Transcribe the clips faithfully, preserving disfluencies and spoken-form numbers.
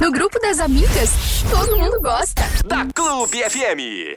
No grupo das amigas, todo mundo gosta. Da Clube F M.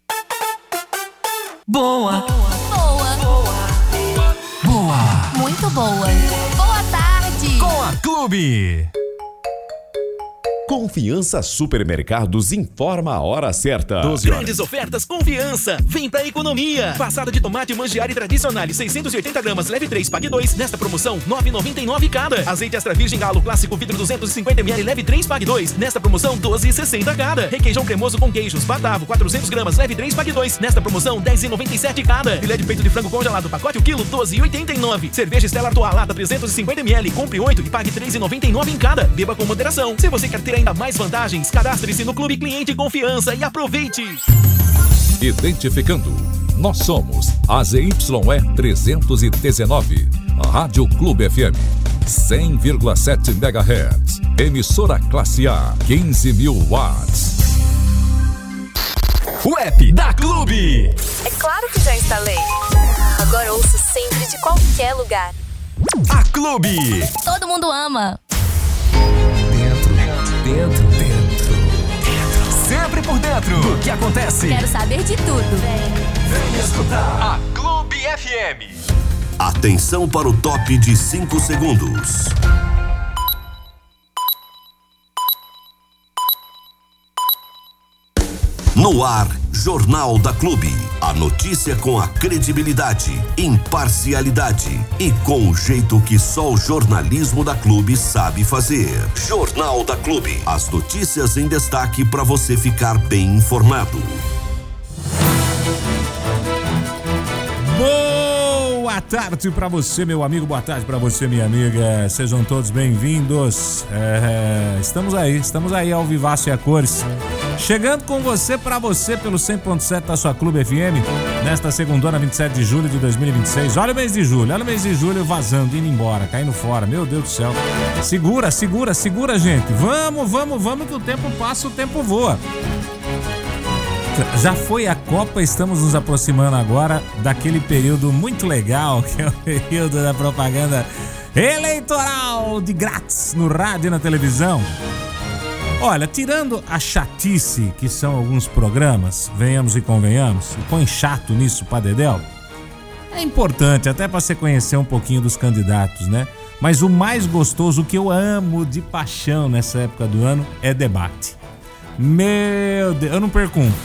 Boa. Boa. Boa. Boa. Muito boa. Boa tarde. Com a Clube. Confiança Supermercados informa a hora certa. doze horas. Grandes ofertas Confiança. Vem pra economia. Passada de tomate Mangiare Tradicional, seiscentos e oitenta gramas, leve três, pague dois. Nesta promoção, nove reais e noventa e nove cada. Azeite extra virgem Galo Clássico vidro duzentos e cinquenta mililitros, leve três, pague dois. Nesta promoção, doze reais e sessenta cada. Requeijão cremoso com queijos Batavo, quatrocentas gramas, leve três, pague dois. Nesta promoção, dez reais e noventa e sete cada. Filé de peito de frango congelado, pacote o quilo, doze reais e oitenta e nove. Cerveja Stella Artois lata trezentos e cinquenta mililitros, compre oito e pague três reais e noventa e nove em cada. Beba com moderação. Se você quer ter ainda mais vantagens, cadastre-se no Clube Cliente Confiança e aproveite. Identificando. Nós somos a Z Y E trezentos e dezenove, Rádio Clube F M, cem vírgula sete megahertz, emissora classe A, quinze mil watts. O app da Clube. É claro que já instalei. Agora ouço sempre de qualquer lugar. A Clube. Todo mundo ama. Dentro, dentro, dentro. Sempre por dentro do que acontece. Quero saber de tudo. Vem escutar a Clube F M. Atenção para o top de cinco segundos. No ar, Jornal da Clube. A notícia com a credibilidade, imparcialidade e com o jeito que só o jornalismo da Clube sabe fazer. Jornal da Clube. As notícias em destaque para você ficar bem informado. Boa tarde para você, meu amigo. Boa tarde para você, minha amiga. Sejam todos bem-vindos. É, estamos aí, estamos aí ao vivaço e a cores. Chegando com você, para você, pelo cem ponto sete da sua Clube F M, nesta segundona, vinte e sete de julho de dois mil e vinte e seis. Olha o mês de julho, olha o mês de julho vazando, indo embora, caindo fora. Meu Deus do céu. Segura, segura, segura, gente. Vamos, vamos, vamos, que o tempo passa, o tempo voa. Já foi a Copa, estamos nos aproximando agora daquele período muito legal, que é o período da propaganda eleitoral de grátis no rádio e na televisão. Olha, tirando a chatice que são alguns programas, venhamos e convenhamos, e põe chato nisso pra dedéu, é importante até pra você conhecer um pouquinho dos candidatos, né? Mas o mais gostoso, o que eu amo de paixão nessa época do ano, é debate. Meu Deus, eu não perco um.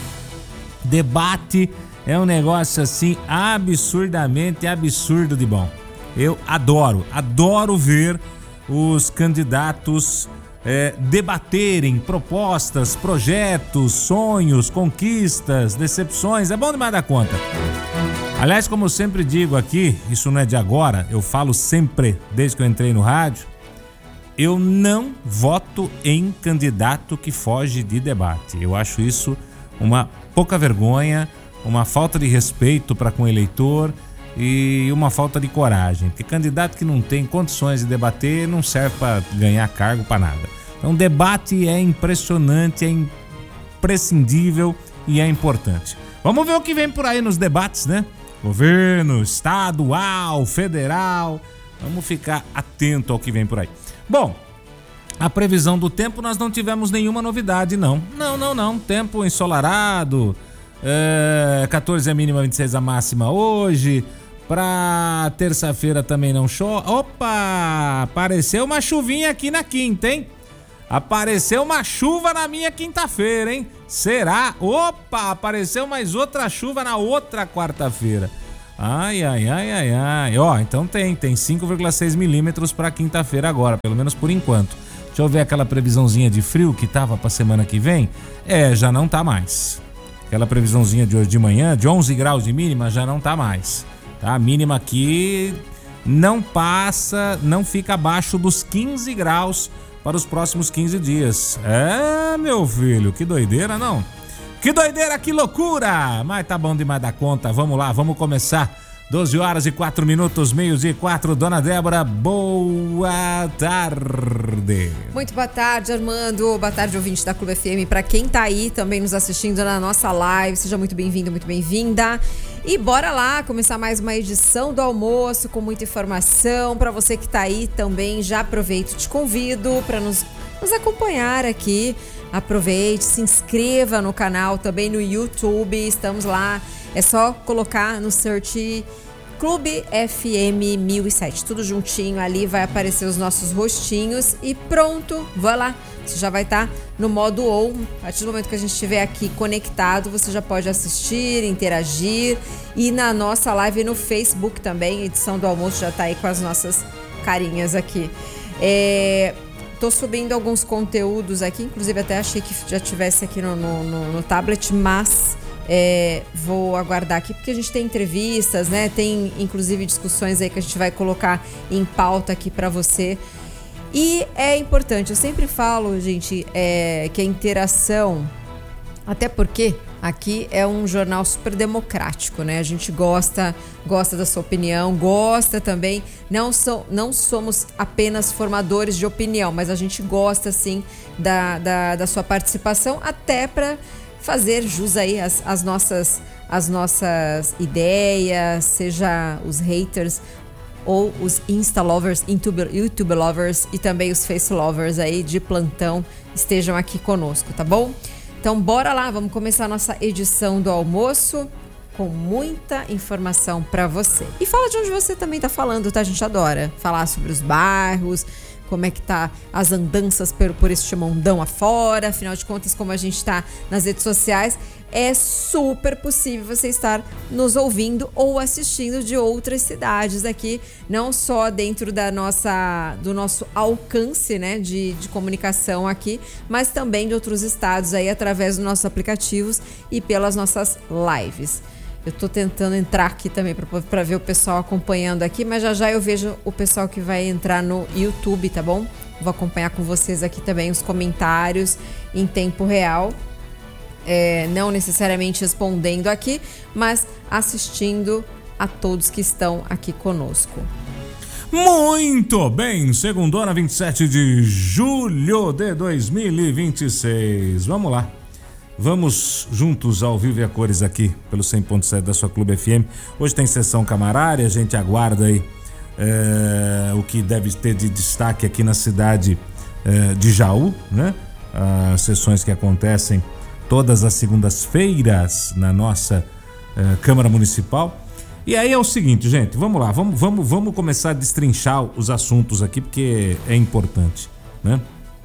Debate é um negócio assim absurdamente absurdo de bom. Eu adoro, adoro ver os candidatos é, debaterem propostas, projetos, sonhos, conquistas, decepções. É bom demais da conta. Aliás, como eu sempre digo aqui, isso não é de agora, eu falo sempre desde que eu entrei no rádio, eu não voto em candidato que foge de debate. Eu acho isso uma pouca vergonha, uma falta de respeito para com o eleitor e uma falta de coragem. Porque candidato que não tem condições de debater não serve para ganhar cargo, para nada. Então, debate é impressionante, é imprescindível e é importante. Vamos ver o que vem por aí nos debates, né? Governo, estadual, federal. Vamos ficar atento ao que vem por aí. Bom, a previsão do tempo nós não tivemos nenhuma novidade, não. Não, não, não. Tempo ensolarado, é, quatorze a mínima, vinte e seis a máxima hoje. Pra terça-feira também não chove. Opa! Apareceu uma chuvinha aqui na quinta, hein? Apareceu uma chuva na minha quinta-feira, hein? Será? Opa! Apareceu mais outra chuva na outra quarta-feira. Ai, ai, ai, ai, ai. Ó, então tem, tem cinco vírgula seis milímetros pra quinta-feira agora, pelo menos por enquanto. Deixa eu ver aquela previsãozinha de frio que tava pra semana que vem. É, já não tá mais. Aquela previsãozinha de hoje de manhã, de onze graus de mínima, já não tá mais. Tá? A mínima aqui não passa, não fica abaixo dos quinze graus para os próximos quinze dias. É, meu filho, que doideira, não? Que doideira, que loucura! Mas tá bom demais da conta. Vamos lá, vamos começar. doze horas e quatro minutos, meio-dia e quatro. Dona Débora, boa tarde. Muito boa tarde, Armando. Boa tarde, ouvinte da Clube F M. Para quem tá aí também nos assistindo na nossa live, seja muito bem-vindo, muito bem-vinda. E bora lá começar mais uma edição do almoço com muita informação. Para você que tá aí também, já aproveito, te convido para nos, nos acompanhar aqui. Aproveite, se inscreva no canal, também no YouTube, estamos lá. É só colocar no search Clube F M mil e sete, tudo juntinho ali, vai aparecer os nossos rostinhos e pronto, vai lá. Você já vai estar no modo on. A partir do momento que a gente estiver aqui conectado, você já pode assistir, interagir. E na nossa live no Facebook também, a edição do almoço já está aí com as nossas carinhas aqui. É, tô subindo alguns conteúdos aqui, inclusive até achei que já tivesse aqui no, no, no, no tablet, mas é, vou aguardar aqui porque a gente tem entrevistas, né? Tem inclusive discussões aí que a gente vai colocar em pauta aqui para você. E é importante, eu sempre falo, gente, é, que a interação, até porque aqui é um jornal super democrático, né? A gente gosta, gosta da sua opinião, gosta também, não, so, não somos apenas formadores de opinião, mas a gente gosta, sim, da, da, da sua participação, até para fazer jus aí às, às, nossas, às nossas ideias, seja os haters ou os Insta lovers, YouTube lovers e também os Face lovers aí de plantão estejam aqui conosco, tá bom? Então bora lá, vamos começar a nossa edição do almoço com muita informação para você. E fala de onde você também tá falando, tá? A gente adora falar sobre os bairros, como é que tá as andanças por, por este mundão afora. Afinal de contas, como a gente tá nas redes sociais, é super possível você estar nos ouvindo ou assistindo de outras cidades aqui, não só dentro da nossa, do nosso alcance, né, de, de comunicação aqui, mas também de outros estados aí através dos nossos aplicativos e pelas nossas lives. Eu tô tentando entrar aqui também para ver o pessoal acompanhando aqui, mas já já eu vejo o pessoal que vai entrar no YouTube, tá bom? Vou acompanhar com vocês aqui também os comentários em tempo real. É, não necessariamente respondendo aqui, mas assistindo a todos que estão aqui conosco. Muito bem, segundona, vinte e sete de julho de dois mil e vinte e seis. Vamos lá. Vamos juntos ao vivo e a cores aqui pelo cem ponto sete da sua Clube F M. Hoje tem sessão camarária, a gente aguarda aí é, o que deve ter de destaque aqui na cidade é, de Jaú, né? As sessões que acontecem todas as segundas-feiras na nossa uh, Câmara Municipal. E aí é o seguinte, gente, vamos lá, vamos, vamos, vamos começar a destrinchar os assuntos aqui, porque é importante, né?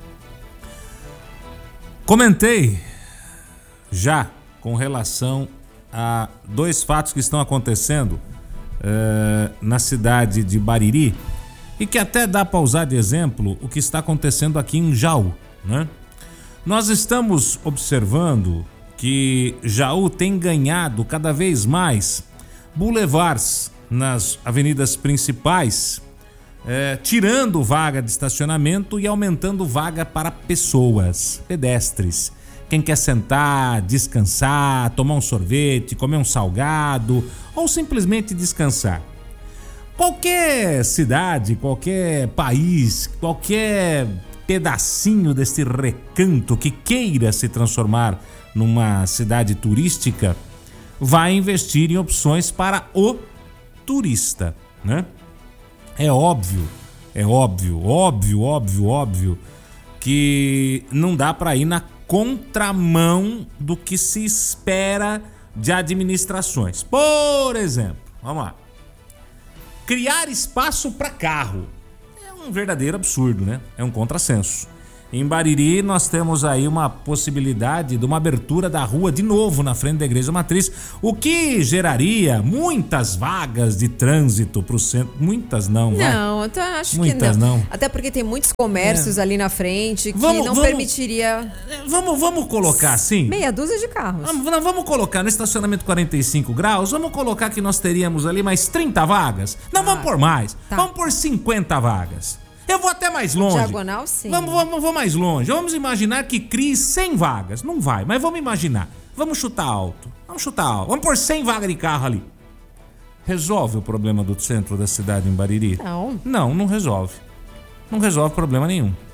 Comentei já com relação a dois fatos que estão acontecendo uh, na cidade de Bariri e que até dá para usar de exemplo o que está acontecendo aqui em Jaú, né? Nós estamos observando que Jaú tem ganhado cada vez mais boulevards nas avenidas principais, eh, tirando vaga de estacionamento e aumentando vaga para pessoas, pedestres. Quem quer sentar, descansar, tomar um sorvete, comer um salgado ou simplesmente descansar. Qualquer cidade, qualquer país, qualquer pedacinho desse recanto que queira se transformar numa cidade turística vai investir em opções para o turista, né? É óbvio, é óbvio, óbvio, óbvio, óbvio que não dá para ir na contramão do que se espera de administrações. Por exemplo, vamos lá. Criar espaço para carro. Um verdadeiro absurdo, né? É um contrassenso. Em Bariri nós temos aí uma possibilidade de uma abertura da rua de novo na frente da Igreja Matriz, o que geraria muitas vagas de trânsito para o centro. Muitas não, vai? Não, eu acho muitas que não. não. Até porque tem muitos comércios é. ali na frente que vamos, não vamos, permitiria... Vamos, vamos colocar assim? Meia dúzia de carros. Vamos, não, vamos colocar no estacionamento quarenta e cinco graus, vamos colocar que nós teríamos ali mais trinta vagas. Não, ah, vamos por mais. Tá. Vamos por cinquenta vagas. Eu vou até mais longe. Diagonal, sim. Vamos, vamos, vamos mais longe. Vamos imaginar que crie cem vagas. Não vai, mas vamos imaginar. Vamos chutar alto. Vamos chutar alto. Vamos pôr cem vagas de carro ali. Resolve o problema do centro da cidade em Bariri? Não. Não, não resolve. Não resolve problema nenhum.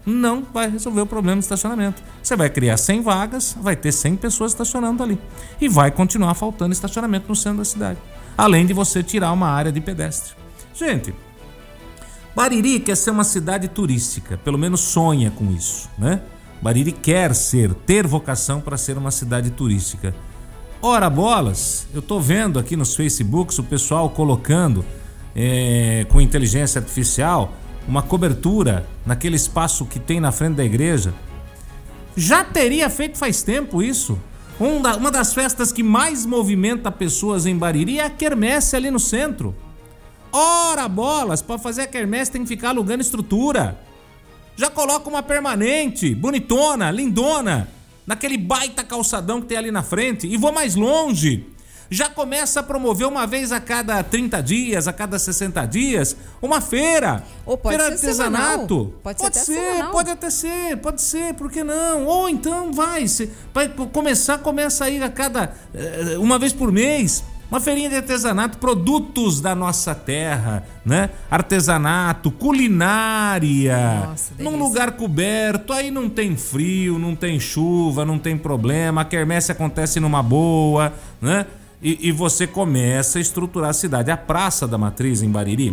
não vai resolver o problema do estacionamento. Você vai criar cem vagas, vai ter cem pessoas estacionando ali. E vai continuar faltando estacionamento no centro da cidade. Além de você tirar uma área de pedestre. Gente, Bariri quer ser uma cidade turística, pelo menos sonha com isso, né? Bariri quer ser, ter vocação para ser uma cidade turística. Ora bolas, eu tô vendo aqui nos Facebooks o pessoal colocando é, com inteligência artificial uma cobertura naquele espaço que tem na frente da igreja. Já teria feito faz tempo isso. Um da, uma das festas que mais movimenta pessoas em Bariri é a quermesse ali no centro. Ora bolas, para fazer a quermesse tem que ficar alugando estrutura. Já coloca uma permanente, bonitona, lindona, naquele baita calçadão que tem ali na frente. E vou mais longe. Já começa a promover uma vez a cada trinta dias, a cada sessenta dias, uma feira. Ou pode feira ser de artesanato. Semanal. Pode, pode ser, ser, semanal. pode até ser, pode ser, por que não? Ou então vai, se, vai começar, começa a ir a cada, uma vez por mês. Uma feirinha de artesanato, produtos da nossa terra, né? Artesanato, culinária. Nossa, num delícia. lugar coberto, aí não tem frio, não tem chuva, não tem problema. A quermesse acontece numa boa, né? E, e você começa a estruturar a cidade. A Praça da Matriz em Bariri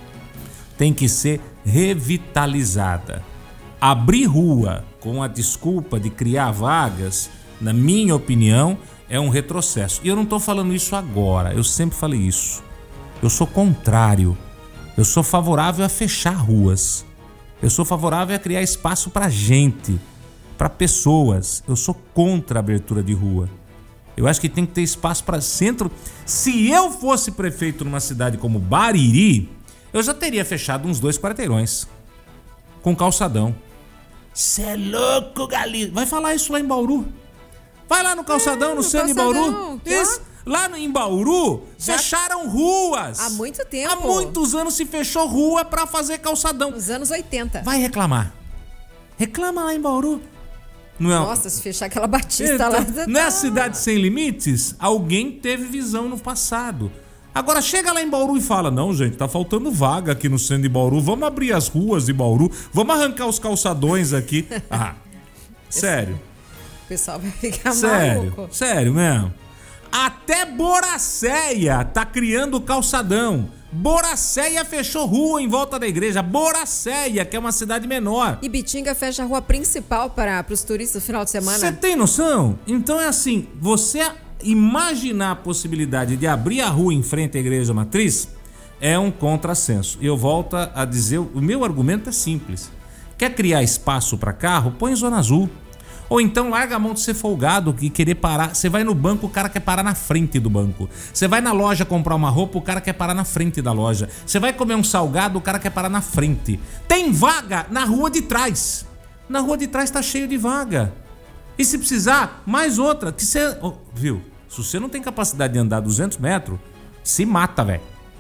tem que ser revitalizada. Abrir rua com a desculpa de criar vagas, na minha opinião, é um retrocesso. E eu não estou falando isso agora, eu sempre falei isso. Eu sou contrário. Eu sou favorável a fechar ruas. Eu sou favorável a criar espaço para gente, para pessoas. Eu sou contra a abertura de rua. Eu acho que tem que ter espaço para centro. Se eu fosse prefeito numa cidade como Bariri, eu já teria fechado uns dois quarteirões com calçadão. Cê é louco, Galito. Vai falar isso lá em Bauru. Vai lá no calçadão, é, no, no centro de Bauru. Isso. Lá no, em Bauru, já fecharam ruas. Há muito tempo. Há muitos anos se fechou rua para fazer calçadão. Nos anos oitenta. Vai reclamar. Reclama lá em Bauru. Não é... Nossa, se fechar aquela Batista então, lá... Não é a cidade sem limites? Alguém teve visão no passado. Agora chega lá em Bauru e fala: não, gente, tá faltando vaga aqui no centro de Bauru. Vamos abrir as ruas de Bauru. Vamos arrancar os calçadões aqui. Ah, sério. O pessoal vai ficar sério, maluco. Sério mesmo. Até Boracéia tá criando calçadão. Boracéia fechou rua em volta da igreja. Boracéia, que é uma cidade menor. E Bitinga fecha a rua principal para os turistas no final de semana. Você tem noção? Então é assim, você imaginar a possibilidade de abrir a rua em frente à igreja matriz é um contrassenso. E eu volto a dizer, o meu argumento é simples. Quer criar espaço para carro? Põe zona azul. Ou então larga a mão de ser folgado e querer parar. Você vai no banco, o cara quer parar na frente do banco. Você vai na loja comprar uma roupa, o cara quer parar na frente da loja. Você vai comer um salgado, o cara quer parar na frente. Tem vaga na rua de trás. Na rua de trás tá cheio de vaga. E se precisar, mais outra. Que você, oh, viu? Se você não tem capacidade de andar duzentos metros, se mata, velho.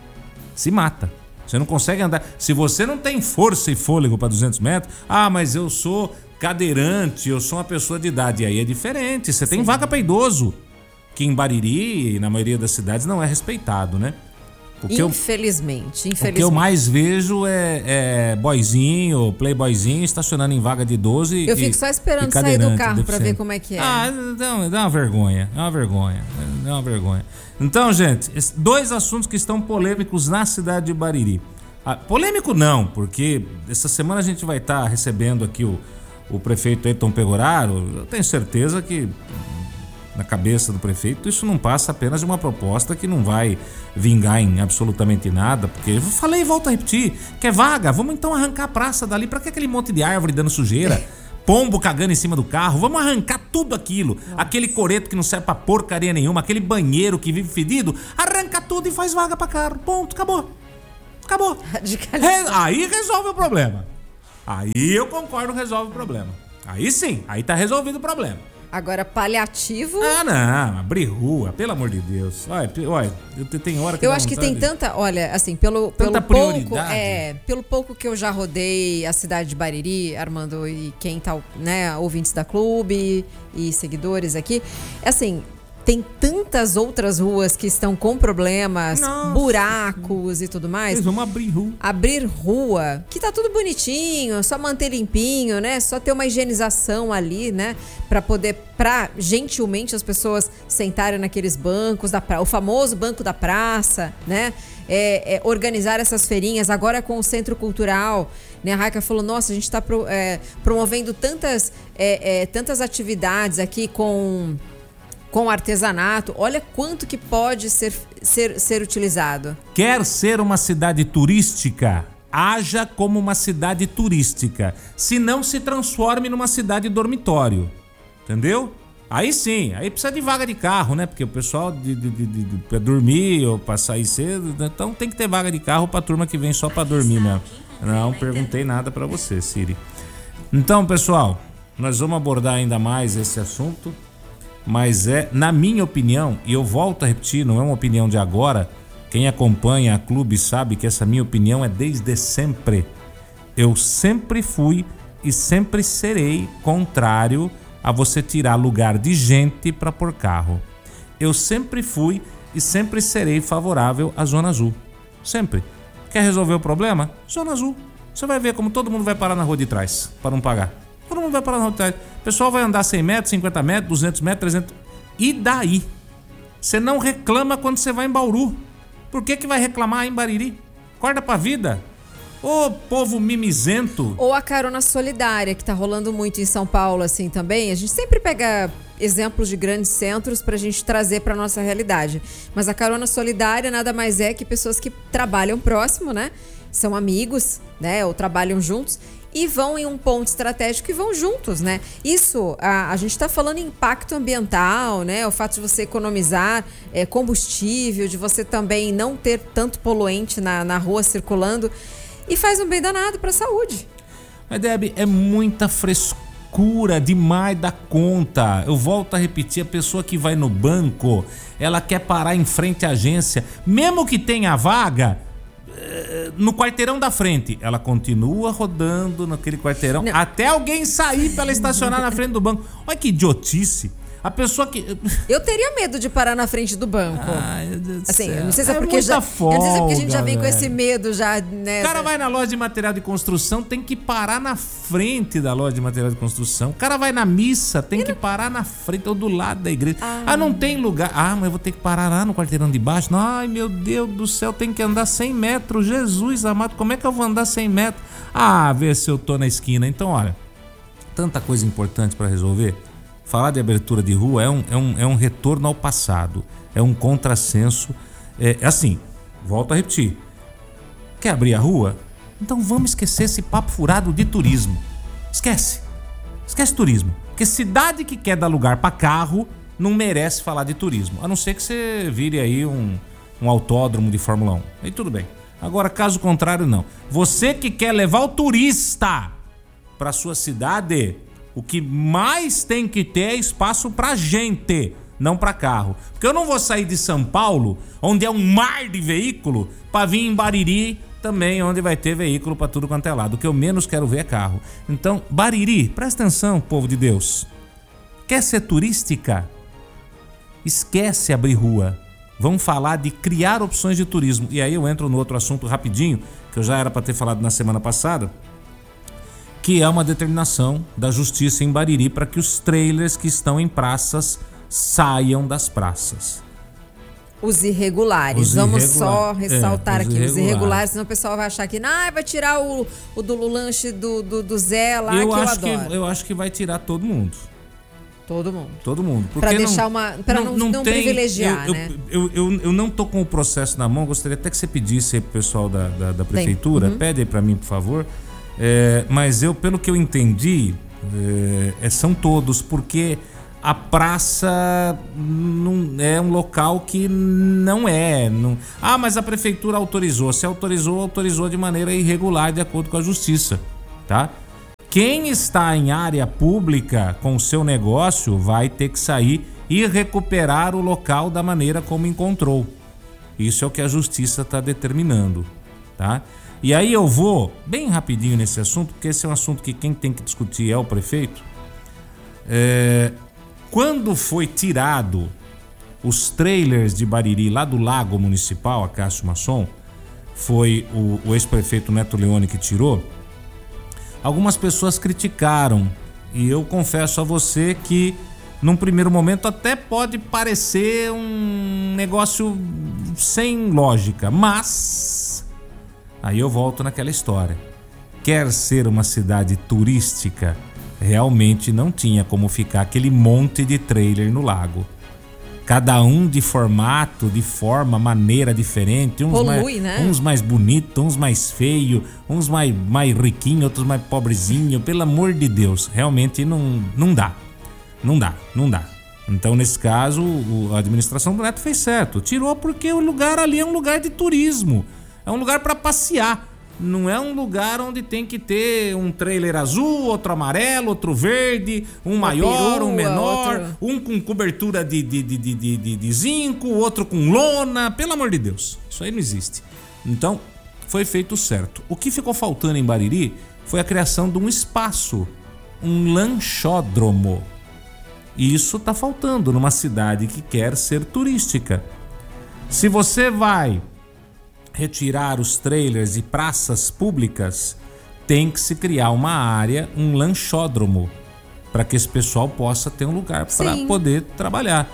Se mata. Você não consegue andar. Se você não tem força e fôlego para duzentos metros, ah, mas eu sou cadeirante, eu sou uma pessoa de idade. E aí é diferente. Você tem Sim. vaga para idoso, que em Bariri, na maioria das cidades, não é respeitado, né? O que infelizmente, eu, infelizmente. O que eu mais vejo é, é boyzinho, playboyzinho, estacionando em vaga de idoso e eu fico só esperando sair do carro para ver como é que é. Ah, dá, dá uma vergonha, é uma vergonha, é uma vergonha. Então, gente, dois assuntos que estão polêmicos na cidade de Bariri. Ah, polêmico não, porque essa semana a gente vai estar tá recebendo aqui o, o prefeito Heitor Pegoraro. Eu tenho certeza que na cabeça do prefeito isso não passa apenas de uma proposta que não vai vingar em absolutamente nada, porque eu falei e volto a repetir, quer vaga? Vamos então arrancar a praça dali. Pra que aquele monte de árvore dando sujeira? Pombo cagando em cima do carro? Vamos arrancar tudo aquilo. Nossa. Aquele coreto que não serve pra porcaria nenhuma, aquele banheiro que vive fedido, arranca tudo e faz vaga pra carro. Ponto, acabou. Acabou. Re- aí resolve o problema. Aí eu concordo, resolve o problema. Aí sim, aí tá resolvido o problema. Agora, paliativo... Ah, não, abrir rua, pelo amor de Deus. Olha, olha eu tenho hora que eu acho que tem tanta, olha, assim, pelo, pelo pouco, é, pelo pouco que eu já rodei a cidade de Bariri, Armando, e quem tá, né, ouvintes da clube e seguidores aqui, assim, tem tantas outras ruas que estão com problemas, Nossa. buracos e tudo mais. Eles vão abrir rua. Abrir rua, que tá tudo bonitinho, só manter limpinho, né? Só ter uma higienização ali, né? Pra poder, pra gentilmente as pessoas sentarem naqueles bancos, da pra... o famoso banco da praça, né? É, é, organizar essas feirinhas, agora com o Centro Cultural, né? A Raika falou, nossa, a gente tá pro, é, promovendo tantas, é, é, tantas atividades aqui com... com artesanato, olha quanto que pode ser, ser, ser utilizado. Quer ser uma cidade turística? Haja como uma cidade turística. Se não, se transforme numa cidade dormitório. Entendeu? Aí sim, aí precisa de vaga de carro, né? Porque o pessoal de, de, de, de, de, pra dormir ou pra sair cedo, então tem que ter vaga de carro pra turma que vem só pra dormir mesmo. Não perguntei nada pra você, Siri. Então, pessoal, nós vamos abordar ainda mais esse assunto. Mas é, na minha opinião, e eu volto a repetir, não é uma opinião de agora, quem acompanha a clube sabe que essa minha opinião é desde sempre. Eu sempre fui e sempre serei contrário a você tirar lugar de gente para pôr carro. Eu sempre fui e sempre serei favorável à Zona Azul. Sempre. Quer resolver o problema? Zona Azul. Você vai ver como todo mundo vai parar na rua de trás para não pagar. Todo mundo vai parar na rua de trás. O pessoal vai andar cem metros, cinquenta metros, duzentos metros, trezentos. E daí? Você não reclama quando você vai em Bauru. Por que que vai reclamar em Bariri? Acorda pra vida. Ô povo mimizento. Ou a carona solidária, que tá rolando muito em São Paulo, assim, também. A gente sempre pega exemplos de grandes centros pra gente trazer pra nossa realidade. Mas a carona solidária nada mais é que pessoas que trabalham próximo, né? São amigos, né? Ou trabalham juntos e vão em um ponto estratégico e vão juntos, né? Isso, a, a gente está falando em impacto ambiental, né? O fato de você economizar é, combustível, de você também não ter tanto poluente na, na rua circulando e faz um bem danado para a saúde. Mas, Debbie, é muita frescura demais da conta. Eu volto a repetir, a pessoa que vai no banco, ela quer parar em frente à agência, mesmo que tenha vaga no quarteirão da frente, ela continua rodando naquele quarteirão não. até alguém sair pra ela estacionar na frente do banco. Olha que idiotice. A pessoa que... Eu teria medo de parar na frente do banco. Ai, meu Deus assim, do céu. Eu não sei se é é porque já, folga, eu não sei se é porque a gente já vem velho. com esse medo já, né? O cara vai na loja de material de construção, tem que parar na frente da loja de material de construção. O cara vai na missa, tem que parar na frente ou do lado da igreja. Ah. ah, não tem lugar. Ah, mas eu vou ter que parar lá no quarteirão de baixo. Ai, meu Deus do céu, tem que andar cem metros. Jesus amado, como é que eu vou andar cem metros? Ah, vê se eu tô na esquina. Então, olha, tanta coisa importante pra resolver. Falar de abertura de rua é um, é um, é um retorno ao passado, é um contrassenso. É assim, volto a repetir. Quer abrir a rua? Então vamos esquecer esse papo furado de turismo. Esquece. Esquece turismo. Porque cidade que quer dar lugar para carro não merece falar de turismo. A não ser que você vire aí um, um autódromo de Fórmula um. Aí tudo bem. Agora, caso contrário, não. Você que quer levar o turista para sua cidade... O que mais tem que ter é espaço pra gente, não pra carro. Porque eu não vou sair de São Paulo, onde é um mar de veículo, pra vir em Bariri também, onde vai ter veículo pra tudo quanto é lado. O que eu menos quero ver é carro. Então, Bariri, presta atenção, povo de Deus. Quer ser turística? Esquece abrir rua. Vamos falar de criar opções de turismo. E aí eu entro no outro assunto rapidinho, que eu já era pra ter falado na semana passada, que é uma determinação da justiça em Bariri para que os trailers que estão em praças saiam das praças. Os irregulares, os vamos irregular. só ressaltar é, os aqui, irregulares. os irregulares, senão o pessoal vai achar que ah, vai tirar o, o do lanche do, do, do Zé lá, eu que acho eu adoro. Que, eu acho que vai tirar todo mundo. Todo mundo. Todo mundo. Para deixar uma... Para não, não, não tem, privilegiar, eu, né? Eu, eu, eu, eu não tô com o processo na mão, gostaria até que você pedisse aí pro pessoal da, da, da prefeitura, uhum. Pede aí para mim, por favor. É, mas eu, pelo que eu entendi, é, são todos, porque a praça não, é um local que não é. Não, ah, mas a prefeitura autorizou. Se autorizou, autorizou de maneira irregular, de acordo com a justiça, tá? Quem está em área pública com o seu negócio vai ter que sair e recuperar o local da maneira como encontrou. Isso é o que a justiça está determinando, tá? E aí eu vou bem rapidinho nesse assunto, porque esse é um assunto que quem tem que discutir é o prefeito. É, quando foi tirado os trailers de Bariri, lá do Lago Municipal, a Cássio Masson, foi o, o ex-prefeito Neto Leone que tirou, algumas pessoas criticaram. E eu confesso a você que, num primeiro momento, até pode parecer um negócio sem lógica, mas aí eu volto naquela história. Quer ser uma cidade turística, realmente não tinha como ficar aquele monte de trailer no lago. Cada um de formato, de forma, maneira diferente. Uns, Polui, mais, né? uns mais bonitos, uns mais feios, uns mais, mais riquinhos, outros mais pobrezinhos. Pelo amor de Deus, realmente não, não dá. Não dá, não dá. Então, nesse caso, o, a administração do Neto fez certo. Tirou porque o lugar ali é um lugar de turismo. É um lugar para passear. Não é um lugar onde tem que ter um trailer azul, outro amarelo, outro verde, um Uma maior, perua, um menor, outro... um com cobertura de, de, de, de, de, de zinco, outro com lona. Pelo amor de Deus, isso aí não existe. Então, foi feito certo. O que ficou faltando em Bariri foi a criação de um espaço, um lanchódromo. E isso tá faltando numa cidade que quer ser turística. Se você vai retirar os trailers e praças públicas, tem que se criar uma área, um lanchódromo, para que esse pessoal possa ter um lugar para poder trabalhar.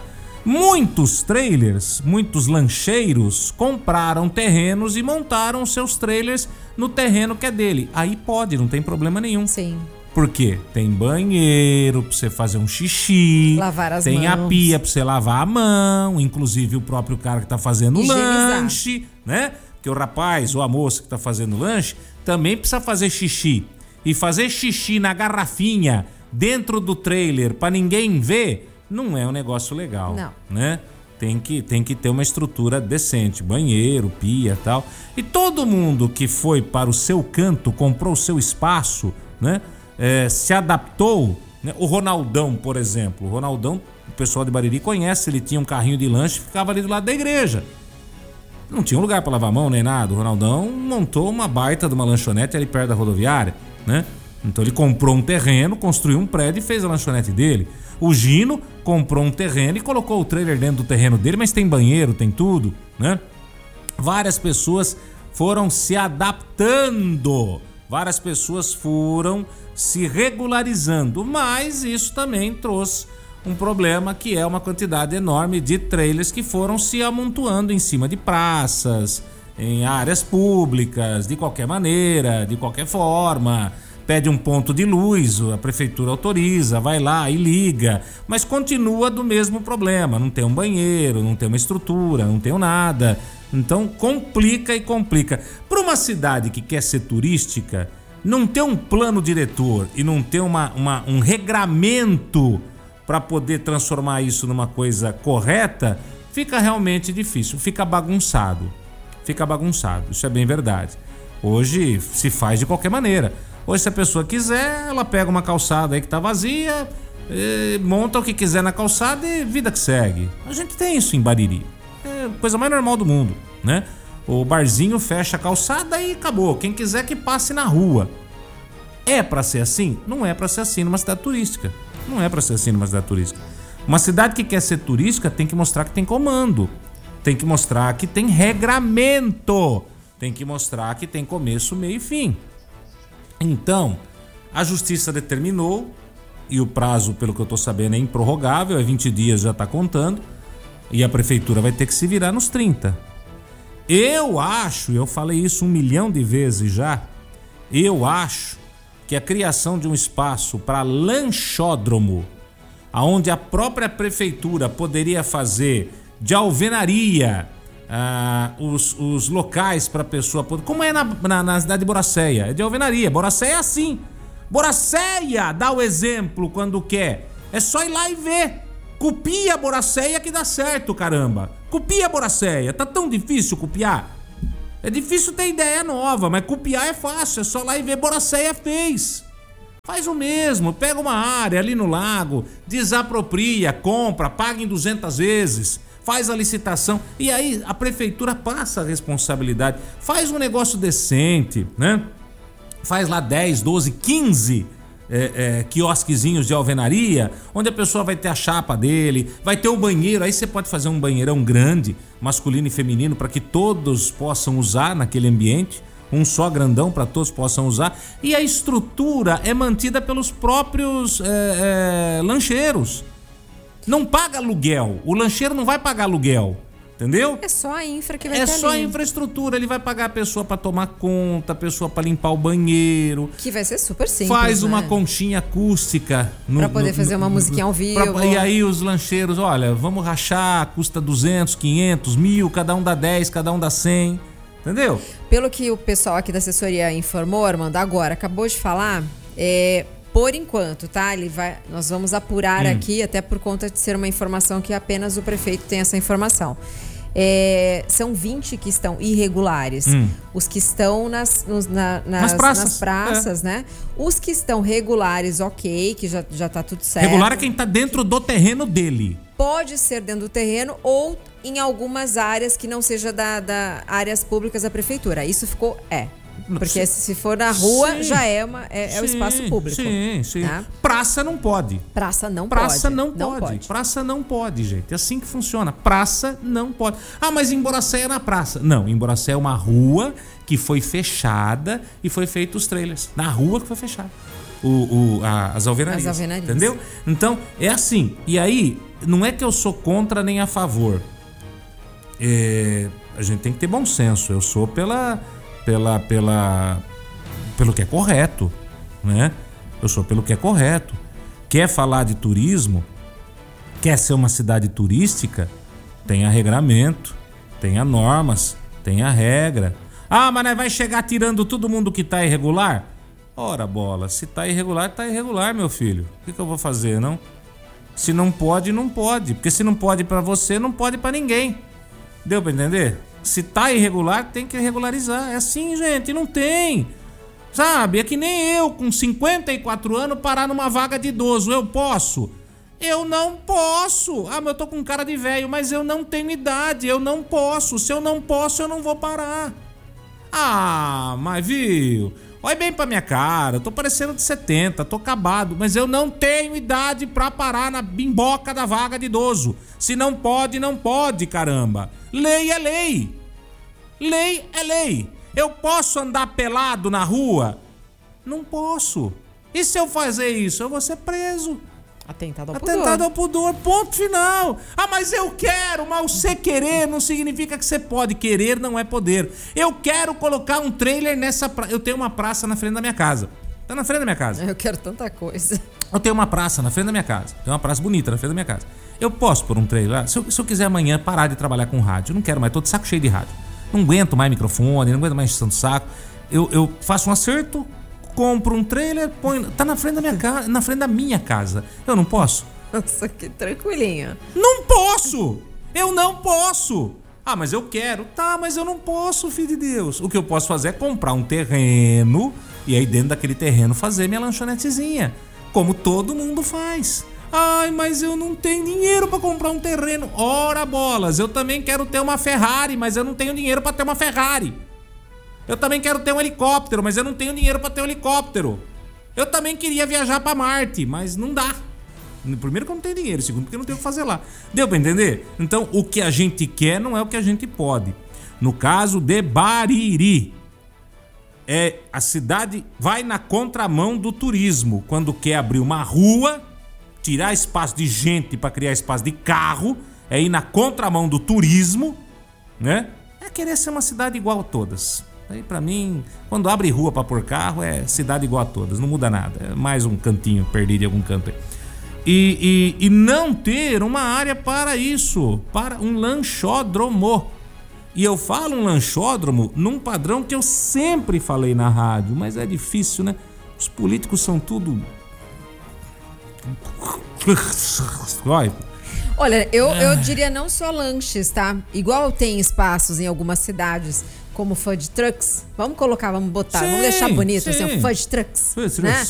Muitos trailers, muitos lancheiros compraram terrenos e montaram seus trailers no terreno que é dele. Aí pode, não tem problema nenhum. Sim. Por quê? Tem banheiro pra você fazer um xixi, lavar as tem mãos. A pia pra você lavar a mão, inclusive o próprio cara que tá fazendo o lanche, né? Porque o rapaz ou a moça que tá fazendo o lanche também precisa fazer xixi. E fazer xixi na garrafinha dentro do trailer pra ninguém ver, não é um negócio legal, não, né? Tem que, tem que ter uma estrutura decente, banheiro, pia e tal. E todo mundo que foi para o seu canto, comprou o seu espaço, né? É, se adaptou, né? O Ronaldão, por exemplo, o Ronaldão, o pessoal de Bariri conhece, ele tinha um carrinho de lanche e ficava ali do lado da igreja. Não tinha um lugar para lavar a mão nem nada. O Ronaldão montou uma baita de uma lanchonete ali perto da rodoviária, né? Então ele comprou um terreno, construiu um prédio e fez a lanchonete dele. O Gino comprou um terreno e colocou o trailer dentro do terreno dele, mas tem banheiro, tem tudo, né? Várias pessoas foram se adaptando, várias pessoas foram se regularizando, mas isso também trouxe um problema, que é uma quantidade enorme de trailers que foram se amontoando em cima de praças, em áreas públicas, de qualquer maneira, de qualquer forma. Pede um ponto de luz, a prefeitura autoriza, vai lá e liga, mas continua do mesmo problema, não tem um banheiro, não tem uma estrutura, não tem nada. Então complica e complica. Para uma cidade que quer ser turística, não ter um plano diretor e não ter uma, uma, um regramento para poder transformar isso numa coisa correta, fica realmente difícil, fica bagunçado, fica bagunçado, isso é bem verdade. Hoje se faz de qualquer maneira. Hoje, se a pessoa quiser, ela pega uma calçada aí que tá vazia, monta o que quiser na calçada e vida que segue. A gente tem isso em Bariri, é a coisa mais normal do mundo, né? O barzinho fecha a calçada e acabou, quem quiser que passe na rua. É pra ser assim? Não é pra ser assim numa cidade turística. Não é pra ser assim numa cidade turística. Uma cidade que quer ser turística tem que mostrar que tem comando, tem que mostrar que tem regramento, tem que mostrar que tem começo, meio e fim. Então, a justiça determinou, e o prazo, pelo que eu tô sabendo, é improrrogável, é vinte dias, já tá contando, e a prefeitura vai ter que se virar nos trinta. Eu acho, eu falei isso um milhão de vezes já, eu acho que a criação de um espaço para lanchódromo, aonde a própria prefeitura poderia fazer de alvenaria ah, os, os locais para a pessoa poder, como é na, na, na cidade de Boracéia, é de alvenaria. Boracéia é assim. Boracéia dá o exemplo quando quer. É só ir lá e ver. Copia a Boracéia que dá certo, caramba. Copia a Boracéia. Tá tão difícil copiar? É difícil ter ideia nova, mas copiar é fácil. É só lá e ver. Boracéia fez. Faz o mesmo. Pega uma área ali no lago, desapropria, compra, paga em duzentas vezes, faz a licitação e aí a prefeitura passa a responsabilidade. Faz um negócio decente, né? Faz lá dez, doze, quinze é, é, quiosquezinhos de alvenaria, onde a pessoa vai ter a chapa dele, vai ter o banheiro, aí você pode fazer um banheirão grande, masculino e feminino, para que todos possam usar naquele ambiente, um só grandão para todos possam usar, e a estrutura é mantida pelos próprios é, é, lancheiros. Não paga aluguel, o lancheiro não vai pagar aluguel. Entendeu? É só a infra que vai É ter só a ali. infraestrutura. Ele vai pagar a pessoa pra tomar conta, a pessoa pra limpar o banheiro. Que vai ser super simples, Faz uma né? conchinha acústica. No, Pra poder no, fazer uma no, musiquinha ao vivo. Pra, e aí os lancheiros, olha, vamos rachar, custa duzentos, quinhentos, mil, cada um dá dez, cada um dá cem. Entendeu? Pelo que o pessoal aqui da assessoria informou, Armando, agora, acabou de falar, é... Por enquanto, tá? Ele vai, nós vamos apurar hum. aqui, até por conta de ser uma informação que apenas o prefeito tem essa informação. É, são vinte que estão irregulares. Hum. Os que estão nas, nos, na, nas, nas praças, nas praças é. né? Os que estão regulares, ok, que já, já tá tudo certo. Regular é quem tá dentro do terreno dele. Pode ser dentro do terreno ou em algumas áreas que não seja da, da áreas públicas da prefeitura. Isso ficou, é. Porque se for na rua, sim, já é, uma, é, sim, é o espaço público. Sim, sim. Tá? Praça não pode. Praça não Praça pode. não, não pode. pode. Praça não pode, gente. É assim que funciona. Praça não pode. Ah, mas em Boracé é na praça. Não, em Boracé é uma rua que foi fechada e foi feito os trailers. Na rua que foi fechada. O, o, a, as alvenarias. As alvenarias. Entendeu? Então, é assim. E aí, não é que eu sou contra nem a favor. É, a gente tem que ter bom senso. Eu sou pela... Pela, pela, pelo que é correto, né? Eu sou pelo que é correto. Quer falar de turismo? Quer ser uma cidade turística? Tenha regramento, tenha normas, tenha regra. Ah, mas vai chegar tirando todo mundo que tá irregular? Ora, bola, se tá irregular, tá irregular, meu filho. O que, que eu vou fazer, não? Se não pode, não pode. Porque se não pode pra você, não pode pra ninguém. Deu pra entender? Se tá irregular, tem que regularizar. É assim, gente, não tem. Sabe, é que nem eu, com cinquenta e quatro anos, parar numa vaga de idoso. Eu posso? Eu não posso. Ah, mas eu tô com cara de velho, mas eu não tenho idade, eu não posso. Se eu não posso, eu não vou parar. Ah, mas viu? Olha bem pra minha cara, eu tô parecendo de setenta, tô acabado, mas eu não tenho idade pra parar na bimboca da vaga de idoso. Se não pode, não pode, caramba. Lei é lei. Lei é lei. Eu posso andar pelado na rua? Não posso. E se eu fazer isso, eu vou ser preso. Atentado ao pudor. Atentado ao pudor, ponto final. Ah, mas eu quero, mas você querer não significa que você pode. Querer não é poder. Eu quero colocar um trailer nessa praça. Eu tenho uma praça na frente da minha casa. Tá na frente da minha casa. Eu quero tanta coisa. Eu tenho uma praça na frente da minha casa. Tem uma praça bonita na frente da minha casa. Eu posso pôr um trailer lá? Se eu, se eu quiser amanhã parar de trabalhar com rádio, eu não quero mais, tô de saco cheio de rádio. Não aguento mais microfone, não aguento mais enchendo o saco. Eu, eu faço um acerto, compro um trailer, põe. Tá na frente da minha casa, na frente da minha casa. Eu não posso? Nossa, que tranquilinho. Não posso! Eu não posso! Ah, mas eu quero. Tá, mas eu não posso, filho de Deus. O que eu posso fazer é comprar um terreno e aí dentro daquele terreno fazer minha lanchonetezinha. Como todo mundo faz. Ai, mas eu não tenho dinheiro pra comprar um terreno. Ora bolas, eu também quero ter uma Ferrari, mas eu não tenho dinheiro pra ter uma Ferrari. Eu também quero ter um helicóptero, mas eu não tenho dinheiro pra ter um helicóptero. Eu também queria viajar pra Marte, mas não dá. Primeiro que eu não tenho dinheiro, segundo porque eu não tenho o que fazer lá. Deu pra entender? Então, o que a gente quer não é o que a gente pode. No caso de Bariri, é, a cidade vai na contramão do turismo. Quando quer abrir uma rua, tirar espaço de gente para criar espaço de carro, é ir na contramão do turismo, né? É querer ser uma cidade igual a todas. Aí para mim, quando abre rua para pôr carro, é cidade igual a todas, não muda nada. É mais um cantinho perdido em algum canto aí. E, e, e não ter uma área para isso, para um lanchódromo. E eu falo um lanchódromo num padrão que eu sempre falei na rádio, mas é difícil, né? Os políticos são tudo... Olha, eu, eu diria não só lanches, tá? Igual tem espaços em algumas cidades como food trucks. Vamos colocar, vamos botar, sim, vamos deixar bonito sim. assim, food trucks, Food né? trucks.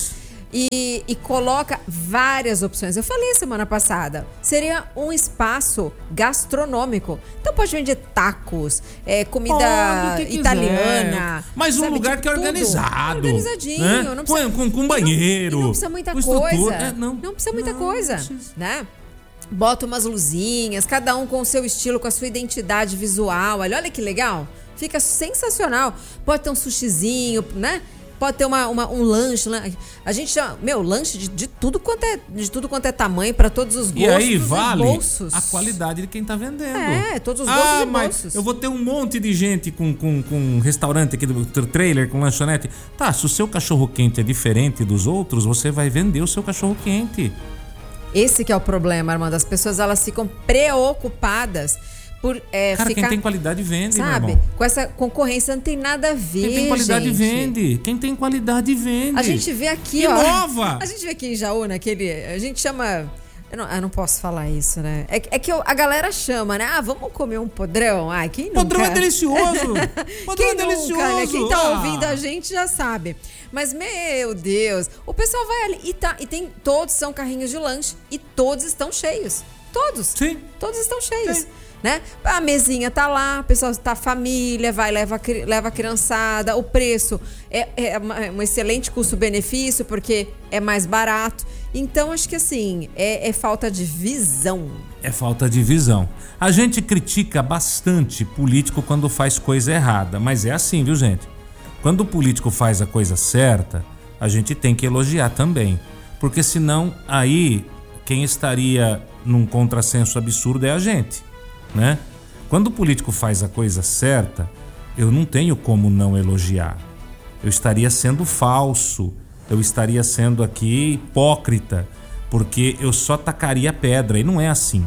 e, e coloca várias opções. Eu falei semana passada, seria um espaço gastronômico. Então pode vender tacos, é, comida Pode, que italiana. Mas um sabe, lugar de que é tudo. organizado. Organizadinho. Né? Não precisa, com, com, com e banheiro. Não, e não precisa muita com coisa. estrutura. É, não, não precisa muita não, coisa, não precisa. né? Bota umas luzinhas, cada um com o seu estilo, com a sua identidade visual. Olha, olha que legal. Fica sensacional. Pode ter um sushizinho, né? Pode ter uma, uma, um lanche. A gente chama, meu, lanche de, de, tudo quanto é, de tudo quanto é tamanho, para todos os gostos e aí vale e bolsos. A qualidade de quem tá vendendo. É, todos os gostos ah, e mas bolsos. Eu vou ter um monte de gente com, com, com um restaurante aqui do trailer, com lanchonete. Tá, se o seu cachorro-quente é diferente dos outros, você vai vender o seu cachorro-quente. Esse que é o problema, Armando. As pessoas, elas ficam preocupadas por é, Cara, ficar... quem tem qualidade vende, sabe? meu irmão. Com essa concorrência não tem nada a ver, Quem tem qualidade gente. vende. Quem tem qualidade vende. A gente vê aqui, Inova. ó. A gente vê aqui em Jaú, naquele... A gente chama... Eu não, eu não posso falar isso, né? É, é que eu, a galera chama, né? Ah, vamos comer um podrão? Ai, quem nunca? Podrão é delicioso. Podrão quem é delicioso. Nunca, né? Quem tá ah. ouvindo a gente já sabe. Mas, meu Deus, o pessoal vai ali e, tá, e tem... Todos são carrinhos de lanche e todos estão cheios. Todos. Sim. Todos estão cheios. Sim. Né? A mesinha tá lá, o pessoal tá família, vai, leva, leva a criançada, o preço é, é um excelente custo-benefício porque é mais barato. Então, acho que assim, é, é falta de visão. É falta de visão. A gente critica bastante político quando faz coisa errada, mas é assim, viu, gente? Quando o político faz a coisa certa, a gente tem que elogiar também. Porque senão, aí, quem estaria num contrassenso absurdo é a gente. Né? Quando o político faz a coisa certa, eu não tenho como não elogiar. Eu estaria sendo falso, eu estaria sendo aqui hipócrita, porque eu só tacaria pedra, e não é assim.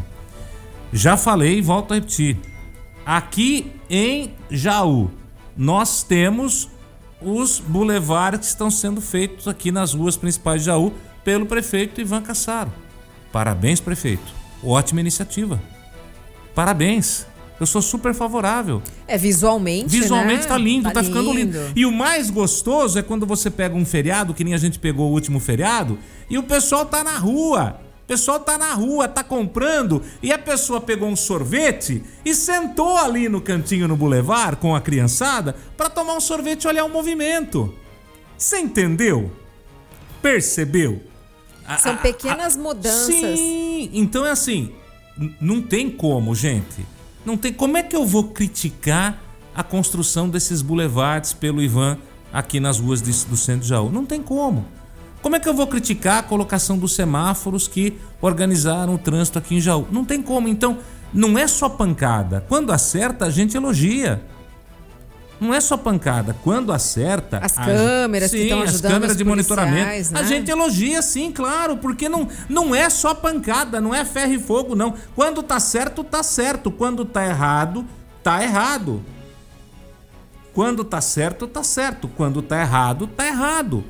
Já falei e volto a repetir. Aqui em Jaú, nós temos os bulevares que estão sendo feitos aqui nas ruas principais de Jaú pelo prefeito Ivan Cassaro. Parabéns, prefeito. Ótima iniciativa. Parabéns. Eu sou super favorável. É, visualmente, Visualmente né? tá lindo, tá, tá ficando lindo. lindo. E o mais gostoso é quando você pega um feriado, que nem a gente pegou o último feriado, e o pessoal tá na rua. O pessoal tá na rua, tá comprando, e a pessoa pegou um sorvete e sentou ali no cantinho no bulevar com a criançada pra tomar um sorvete e olhar o movimento. Você entendeu? Percebeu? São pequenas mudanças. Sim, então é assim... Não tem como, gente. Não tem. Como é que eu vou criticar a construção desses bulevardes pelo Ivan aqui nas ruas de, do centro de Jaú? Não tem como. Como é que eu vou criticar a colocação dos semáforos que organizaram o trânsito aqui em Jaú? Não tem como. Então, não é só pancada. Quando acerta, a gente elogia. Não é só pancada. Quando acerta... As a... câmeras sim, que estão ajudando as câmeras os de monitoramento. né? A gente elogia, sim, claro, porque não, não é só pancada, não é ferro e fogo, não. Quando tá certo, tá certo. Quando tá errado, tá errado. Quando tá certo, tá certo. Quando tá errado, tá errado.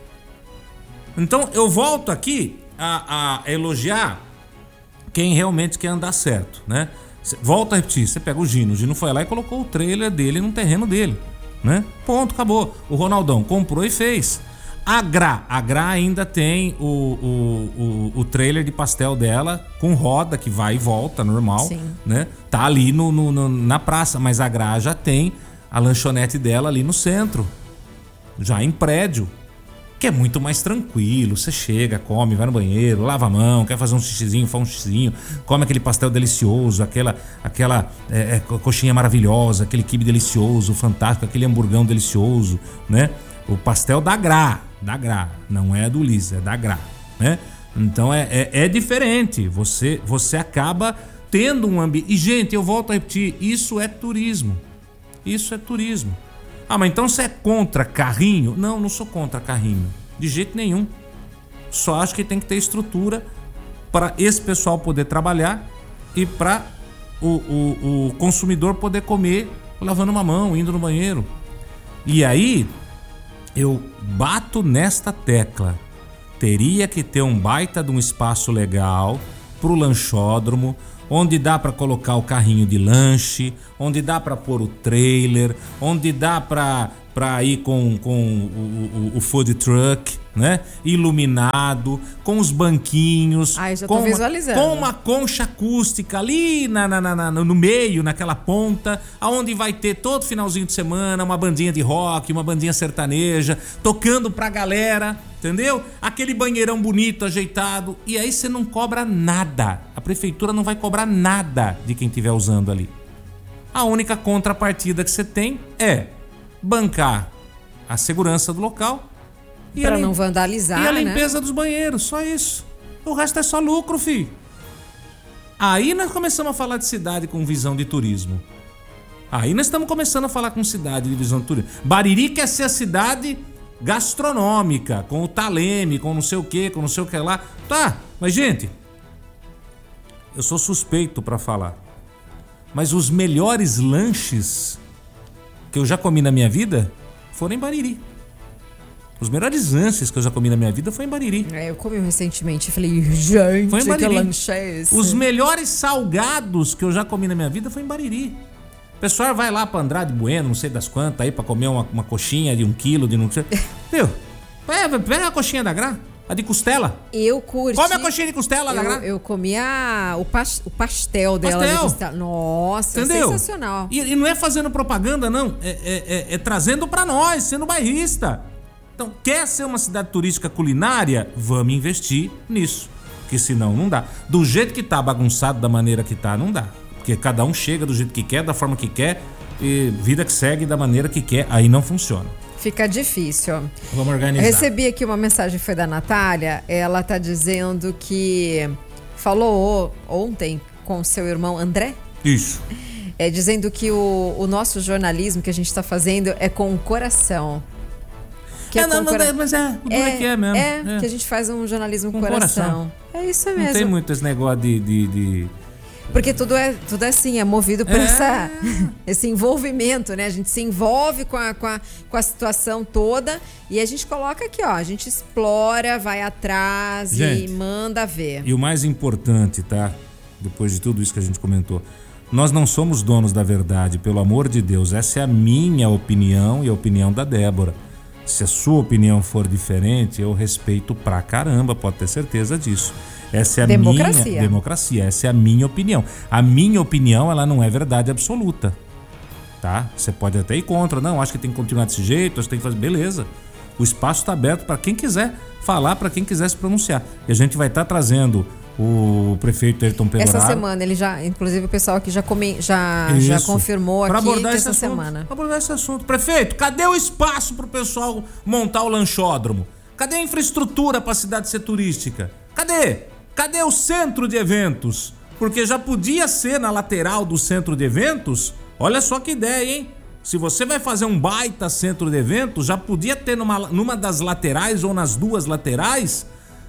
Então, eu volto aqui a, a elogiar quem realmente quer andar certo, né? Volto a repetir, você pega o Gino, o Gino foi lá e colocou o trailer dele no terreno dele, né? Ponto, acabou. O Ronaldão comprou e fez. A Gra, a Gra ainda tem o, o, o, o trailer de pastel dela com roda que vai e volta, normal, Sim. né? Tá ali no, no, no, na praça, mas a Gra já tem a lanchonete dela ali no centro, já em prédio. Que é muito mais tranquilo, você chega, come, vai no banheiro, lava a mão, quer fazer um xixizinho, faz um xixizinho, come aquele pastel delicioso, aquela, aquela é, é, coxinha maravilhosa, aquele quibe delicioso, fantástico, aquele hamburgão delicioso, né? O pastel da Gra, da Gra, não é do Liz, é da Gra, né? Então é, é, é diferente, você, você acaba tendo um ambiente... E gente, eu volto a repetir, isso é turismo, isso é turismo. Ah, mas então você é contra carrinho? Não, não sou contra carrinho. De jeito nenhum. Só acho que tem que ter estrutura para esse pessoal poder trabalhar e para o, o, o consumidor poder comer lavando uma mão, indo no banheiro. E aí, eu bato nesta tecla. Teria que ter um baita de um espaço legal pro lanchódromo, onde dá para colocar o carrinho de lanche, onde dá para pôr o trailer, onde dá para pra ir com, com o, o, o food truck, né? Iluminado, com os banquinhos. Ai, já tô com visualizando. Uma, com uma concha acústica ali na, na, na, na, no meio, naquela ponta, aonde vai ter todo finalzinho de semana uma bandinha de rock, uma bandinha sertaneja, tocando pra galera, entendeu? Aquele banheirão bonito, ajeitado. E aí você não cobra nada. A prefeitura não vai cobrar nada de quem estiver usando ali. A única contrapartida que você tem é bancar a segurança do local e pra a lim... não vandalizar, e a limpeza né? dos banheiros, só isso. O resto é só lucro, filho. Aí nós começamos a falar de cidade com visão de turismo. Aí nós estamos começando a falar com cidade de visão de turismo. Bariri quer ser a cidade gastronômica, com o Taleme, com não sei o que, com não sei o que lá. Tá, mas gente, eu sou suspeito pra falar. Mas os melhores lanches que eu já comi na minha vida foram em Bariri. Os melhores lanches que eu já comi na minha vida foi em Bariri. É, eu comi recentemente e falei, gente, Foi em que Bariri. lanche é esse? Os melhores salgados que eu já comi na minha vida foi em Bariri. O pessoal vai lá pra Andrade Bueno, não sei das quantas, aí pra comer uma, uma coxinha de um quilo, de não sei. Viu? Pega, pega a coxinha da Gra, a de costela. Eu curti. Come a coxinha de costela da Gra. Eu, eu comi a, o, pas, o pastel dela. Pastel. De costela. Nossa, Entendeu? sensacional. E, e não é fazendo propaganda, não. É, é, é, é trazendo pra nós, sendo bairrista. Então, quer ser uma cidade turística culinária? Vamos investir nisso. Porque senão não dá. Do jeito que tá bagunçado, da maneira que tá, não dá. Porque cada um chega do jeito que quer, da forma que quer, e vida que segue da maneira que quer, aí não funciona. Fica difícil. Vamos organizar. Eu recebi aqui uma mensagem, foi da Natália. Ela tá dizendo que falou ontem com seu irmão André. Isso. É, dizendo que o, o nosso jornalismo que a gente tá fazendo é com o coração. Que É, é não, com não, cora- mas é, o duro é que é mesmo. É, É. que a gente faz um jornalismo com, Com coração. coração. É isso Não mesmo. tem muito esse negócio de... de, de... Porque tudo é, tudo é assim, é movido por É. essa, esse envolvimento, né? A gente se envolve com a, com, a, com a situação toda e a gente coloca aqui, ó. A gente explora, vai atrás Gente, e manda ver. E o mais importante, tá? Depois de tudo isso que a gente comentou, nós não somos donos da verdade, pelo amor de Deus. Essa é a minha opinião e a opinião da Débora. Se a sua opinião for diferente, eu respeito pra caramba, pode ter certeza disso. Essa é a Democracia. minha democracia, essa é a minha opinião. A minha opinião, ela não é verdade absoluta, tá? Você pode até ir contra, não, acho que tem que continuar desse jeito, acho que tem que fazer, beleza. O espaço está aberto para quem quiser falar, para quem quiser se pronunciar. E a gente vai estar trazendo o prefeito Ayrton Peloraro. Essa semana ele já, inclusive o pessoal aqui já, come, já, já Isso. confirmou Pra aqui abordar que esse essa assunto, semana. pra abordar esse assunto. Prefeito, cadê o espaço pro pessoal montar o lanchódromo? Cadê a infraestrutura pra cidade ser turística? Cadê? Cadê o centro de eventos? Porque já podia ser na lateral do centro de eventos. Olha só que ideia, hein? Se você vai fazer um baita centro de eventos, já podia ter numa, numa das laterais ou nas duas laterais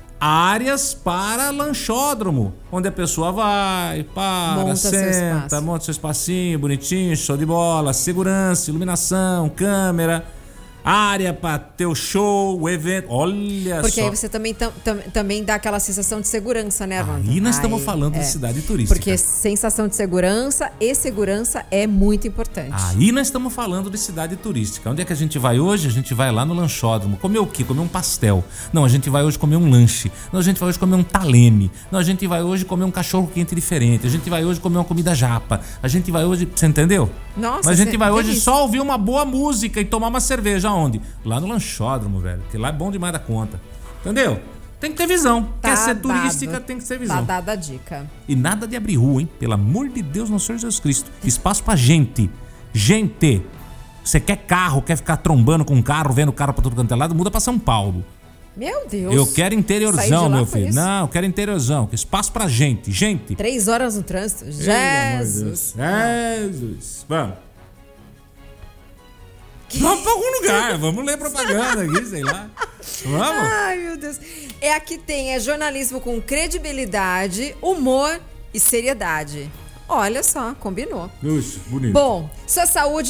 áreas para lanchódromo, onde a pessoa vai, para, Monta seu senta, espaço. monta seu espacinho, bonitinho, show de bola, segurança, iluminação, câmera, área para ter o show, o evento. Olha Porque só. aí você também, tam, tam- também dá aquela sensação de segurança, né, Armando? Aí nós estamos Aí, falando é. de cidade turística. Porque sensação de segurança e segurança é muito importante. Aí nós estamos falando de cidade turística. Onde é que a gente vai hoje? A gente vai lá no lanchódromo. Comer o quê? Comer um pastel. Não, a gente vai hoje comer um lanche. Não, a gente vai hoje comer um taleme. Não, a gente vai hoje comer um cachorro quente diferente. A gente vai hoje comer uma comida japa. A gente vai hoje... Você entendeu? Nossa, Mas a gente cê- vai hoje delícia. só ouvir uma boa música e tomar uma cerveja. Onde? Lá no lanchódromo, velho. Que lá é bom demais da conta. Entendeu? Tem que ter visão. Tá Quer ser dado. turística, tem que ter Tá visão. dada a dica. E nada de abrir rua, hein? Pelo amor de Deus, nosso Senhor Jesus Cristo. Espaço pra gente. Gente. Você quer carro, quer ficar trombando com carro, vendo carro pra todo canto é lado, muda pra São Paulo. Meu Deus. Eu quero Sair de interiorzão, lá meu foi filho. isso? Não, eu quero interiorzão. Espaço pra gente. Gente. Três horas no trânsito. Pelo amor de Jesus. Deus. Jesus. Vamos. Vamos pra algum lugar. Vamos ler propaganda aqui, sei lá. Vamos. Ai, meu Deus. É aqui tem é jornalismo com credibilidade, humor e seriedade. Olha só, combinou. Puxa, bonito. Bom, sua saúde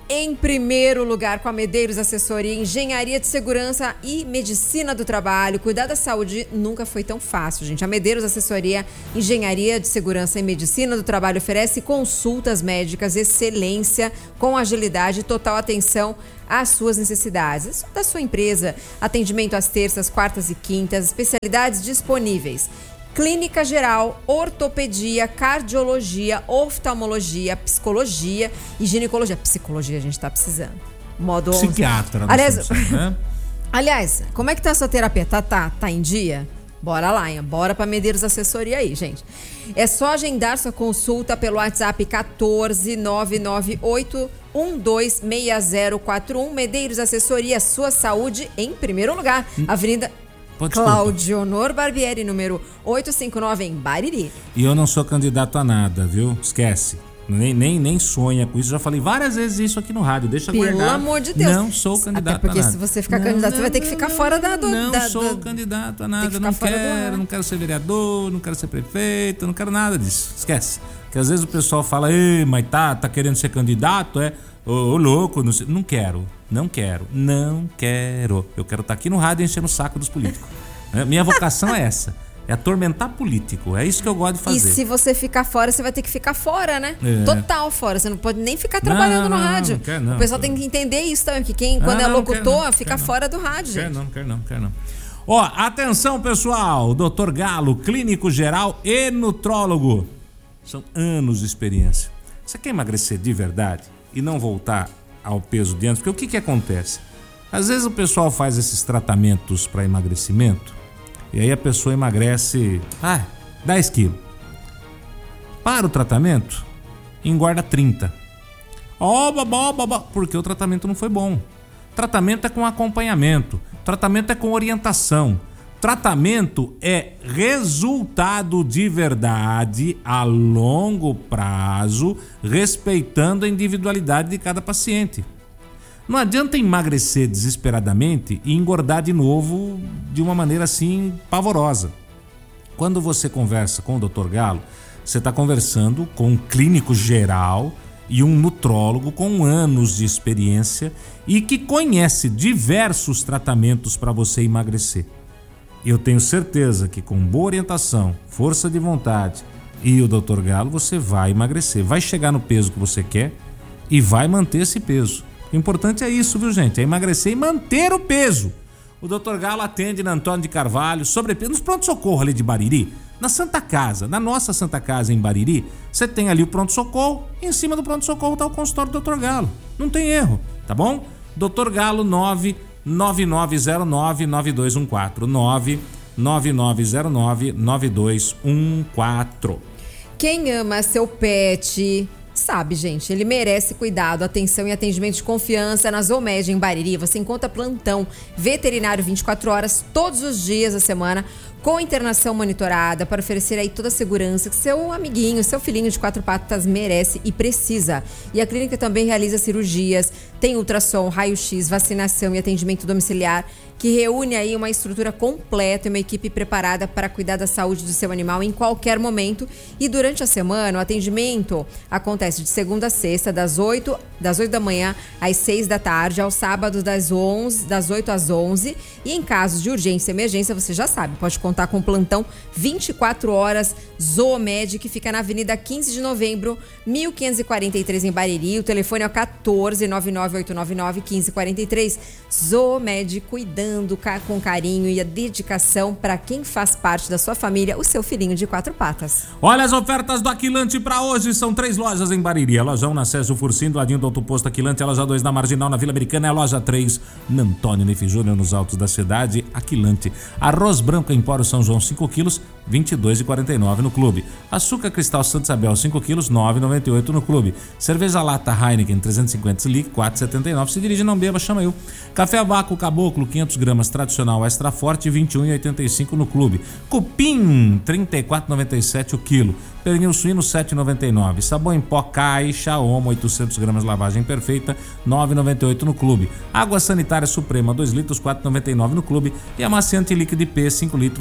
em primeiro lugar com a Medeiros Assessoria, Engenharia de Segurança e Medicina do Trabalho. Cuidar da saúde nunca foi tão fácil, gente. A Medeiros Assessoria, Engenharia de Segurança e Medicina do Trabalho oferece consultas médicas, excelência, com agilidade e total atenção às suas necessidades da sua empresa. Atendimento às terças, quartas e quintas, especialidades disponíveis: clínica geral, ortopedia, cardiologia, oftalmologia, psicologia e ginecologia. Psicologia a gente tá precisando. Modo Psiquiatra. Aliás, precisando, né? aliás, como é que tá a sua terapia? Tá, tá, tá em dia? Bora lá, hein? Bora pra Medeiros Assessoria aí, gente. É só agendar sua consulta pelo WhatsApp quatorze nove nove oito um dois seis zero quatro um. Medeiros Assessoria, sua saúde em primeiro lugar. Avenida Cláudio Honor Barbieri, número oitocentos e cinquenta e nove, em Bariri. E eu não sou candidato a nada, viu? Esquece. Nem, nem, nem sonha com isso. Já falei várias vezes isso aqui no rádio. Deixa Pelo guardar. Pelo amor de Deus. Não sou candidato Até porque a nada. se você ficar não, candidato, não, você vai ter que ficar não, fora da... Do, não da, sou da, candidato a tem nada. que Não fora quero, do não quero ser vereador, não quero ser prefeito, não quero nada disso. Esquece. Porque às vezes o pessoal fala, ei, mas tá, tá querendo ser candidato, é? Ô, ô louco, não, sei. não quero, não quero, não quero. Eu quero estar aqui no rádio enchendo o saco dos políticos. Minha vocação é essa. É atormentar político. É isso que eu gosto de fazer. E se você ficar fora, você vai ter que ficar fora, né? É. Total fora. Você não pode nem ficar trabalhando não, no não, rádio. Não quer, não, o pessoal quer. tem que entender isso também. Porque quem, quando ah, é não, locutor, não, fica não. fora do rádio, Quer gente. não, quer não, quer não. Ó, atenção, pessoal. doutor Galo, clínico geral e nutrólogo. São anos de experiência. Você quer emagrecer de verdade e não voltar ao peso de antes? Porque o que que acontece? Às vezes o pessoal faz esses tratamentos para emagrecimento e aí a pessoa emagrece ah, dez quilos. Para o tratamento, engorda trinta. Ó, babá, babá, porque o tratamento não foi bom. Tratamento é com acompanhamento. Tratamento é com orientação. Tratamento é resultado de verdade a longo prazo, respeitando a individualidade de cada paciente. Não adianta emagrecer desesperadamente e engordar de novo de uma maneira assim pavorosa. Quando você conversa com o doutor Galo, você está conversando com um clínico geral e um nutrólogo com anos de experiência e que conhece diversos tratamentos para você emagrecer. Eu tenho certeza que com boa orientação, força de vontade e o doutor Galo você vai emagrecer, vai chegar no peso que você quer e vai manter esse peso. O importante é isso, viu, gente? É emagrecer e manter o peso. O doutor Galo atende na Antônio de Carvalho, sobrepeso, nos pronto-socorro ali de Bariri, na Santa Casa, na nossa Santa Casa em Bariri. Você tem ali o pronto-socorro, e em cima do pronto-socorro está o consultório do doutor Galo. Não tem erro, tá bom? doutor Galo, nove nove nove zero nove nove dois um quatro, nove nove nove zero nove nove dois um quatro. Quem ama seu pet sabe, gente, ele merece cuidado, atenção e atendimento de confiança na Zoomed em Bariri. Você encontra plantão veterinário vinte e quatro horas, todos os dias da semana, com internação monitorada para oferecer aí toda a segurança que seu amiguinho, seu filhinho de quatro patas merece e precisa. E a clínica também realiza cirurgias, tem ultrassom, raio-x, vacinação e atendimento domiciliar, que reúne aí uma estrutura completa e uma equipe preparada para cuidar da saúde do seu animal em qualquer momento. E durante a semana, o atendimento acontece de segunda a sexta, das oito, das oito da manhã às seis da tarde, aos sábados das onze, das oito às onze. E em casos de urgência e emergência, você já sabe, pode contar com plantão vinte e quatro horas Zoomed, que fica na Avenida quinze de novembro, mil quinhentos e quarenta e três em Bariri. O telefone é o quatorze nove nove oito nove nove um cinco quatro três. Zoomed, cuidando com carinho e a dedicação para quem faz parte da sua família, o seu filhinho de quatro patas. Olha as ofertas do Aquilante para hoje, são três lojas em Bariri. A loja um na César Fursim, do ladinho do autoposto Aquilante. A loja dois na Marginal, na Vila Americana. A loja três na Antônio Nefe Júnior, nos altos da cidade, Aquilante. Arroz branco Empório São João, cinco quilos, vinte e dois reais e quarenta e nove centavos no clube. Açúcar Cristal Santa Isabel, cinco quilos, nove reais e noventa e oito centavos no clube. Cerveja lata Heineken, trezentos e cinquenta mililitros, quatro reais e setenta e nove centavos. Se dirige, não beba, chama eu. Café Vácuo Caboclo, quinhentos gramas, tradicional extra forte, vinte e um reais e oitenta e cinco centavos no clube. Cupim, trinta e quatro reais e noventa e sete centavos o quilo. Pernil suíno, sete reais e noventa e nove centavos. Sabão em pó Caixa Omo, oitocentos gramas, lavagem perfeita, nove reais e noventa e oito centavos no clube. Água sanitária Suprema, dois litros, quatro reais e noventa e nove centavos no clube. E amaciante líquido I P, cinco litros,